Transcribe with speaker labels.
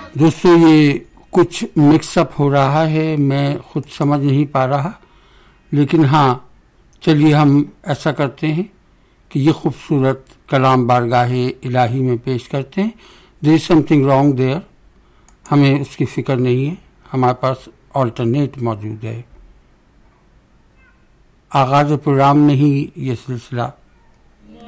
Speaker 1: दोस्तों ये कुछ मिक्सअप हो रहा है, मैं खुद समझ नहीं पा रहा, लेकिन हाँ चलिए हम ऐसा करते हैं कि ये खूबसूरत कलाम बारगाहे इलाही में पेश करते हैं। There is something wrong there, हमें उसकी फिक्र नहीं है, हमारे पास ऑल्टरनेट मौजूद है। आगाज प्रोग्राम में ही ये सिलसिला